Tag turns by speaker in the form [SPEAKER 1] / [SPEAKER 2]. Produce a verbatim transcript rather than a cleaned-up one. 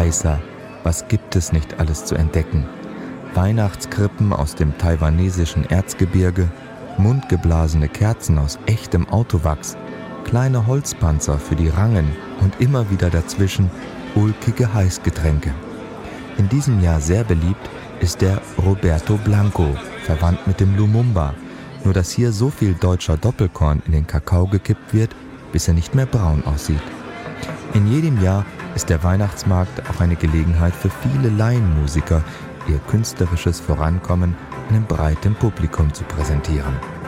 [SPEAKER 1] heißer, was gibt es nicht alles zu entdecken? Weihnachtskrippen aus dem taiwanesischen Erzgebirge, mundgeblasene Kerzen aus echtem Autowachs, kleine Holzpanzer für die Rangen und immer wieder dazwischen ulkige Heißgetränke. In diesem Jahr sehr beliebt ist der Roberto Blanco, verwandt mit dem Lumumba, nur dass hier so viel deutscher Doppelkorn in den Kakao gekippt wird, bis er nicht mehr braun aussieht. In jedem Jahr ist der Weihnachtsmarkt auch eine Gelegenheit für viele Laienmusiker, ihr künstlerisches Vorankommen einem breiten Publikum zu präsentieren.